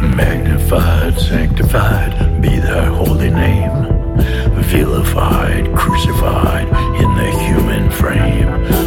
Magnified, sanctified be thy holy name. Vilified, crucified in the human frame.